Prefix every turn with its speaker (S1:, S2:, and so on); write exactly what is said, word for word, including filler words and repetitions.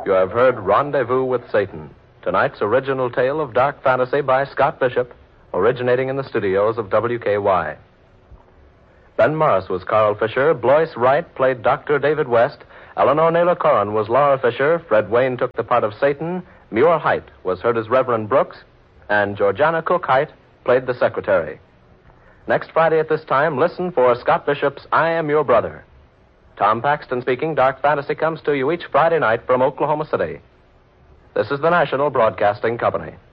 S1: You have heard Rendezvous with Satan, tonight's original tale of dark fantasy by Scott Bishop, originating in the studios of W K Y. Ben Morris was Carl Fisher, Blois Wright played Doctor David West, Eleanor Naylor Corrin was Laura Fisher, Fred Wayne took the part of Satan, Muir Height was heard as Reverend Brooks, and Georgiana Cook Height played the secretary. Next Friday at this time, listen for Scott Bishop's I Am Your Brother. Tom Paxton speaking. Dark Fantasy comes to you each Friday night from Oklahoma City. This is the National Broadcasting Company.